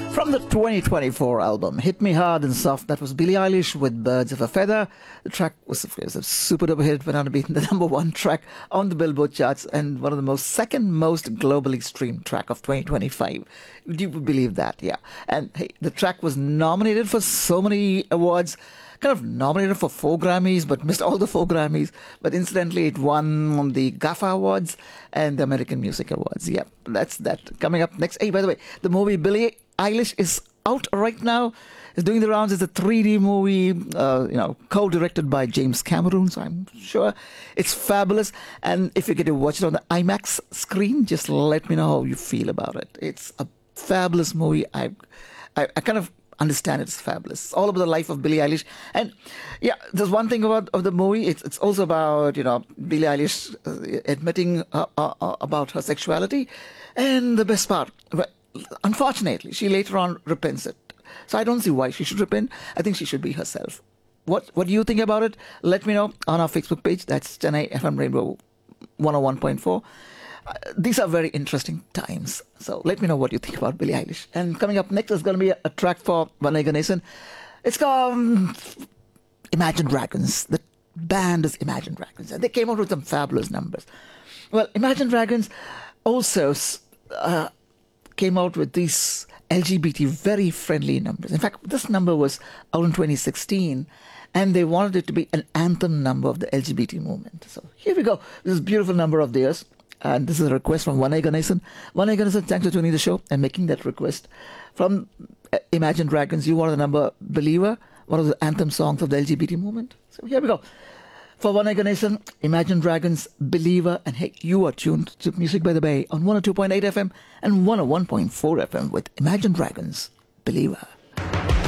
From the 2024 album, Hit Me Hard and Soft, that was Billie Eilish with Birds of a Feather. The track was, of course, a super duper hit, went on to be the number one track on the Billboard charts and one of the second most globally streamed track of 2025. Do you believe that? Yeah. And hey, the track was nominated for so many awards. Kind of nominated for 4 Grammys, but missed all the 4 Grammys. But incidentally, it won the GAFA Awards and the American Music Awards. Yep, that's that. Coming up next. Hey, by the way, the movie Billie Eilish is out right now. It's doing the rounds. It's a 3D movie, co-directed by James Cameron. So I'm sure it's fabulous. And if you get to watch it on the IMAX screen, just let me know how you feel about it. It's a fabulous movie. I kind of understand it's fabulous. It's all about the life of Billie Eilish. And yeah, there's one thing of the movie. It's also about, Billie Eilish admitting about her sexuality. And the best part, unfortunately, she later on repents it. So I don't see why she should repent. I think she should be herself. What do you think about it? Let me know on our Facebook page. That's Chennai FM Rainbow 101.4. These are very interesting times. So let me know what you think about Billie Eilish. And coming up next is going to be a track for Vanessa Ganesan. It's called Imagine Dragons. The band is Imagine Dragons. And they came out with some fabulous numbers. Well, Imagine Dragons also came out with these LGBT very friendly numbers. In fact, this number was out in 2016. And they wanted it to be an anthem number of the LGBT movement. So here we go. This is a beautiful number of theirs. And this is a request from Vanessa Ganesan. Vanessa Ganesan, thanks for tuning the show and making that request. From Imagine Dragons, you wanted the number Believer, one of the anthem songs of the LGBT movement. So here we go. For Vanessa Ganesan, Imagine Dragons, Believer, and hey, you are tuned to Music by the Bay on 102.8 FM and 101.4 FM with Imagine Dragons, Believer.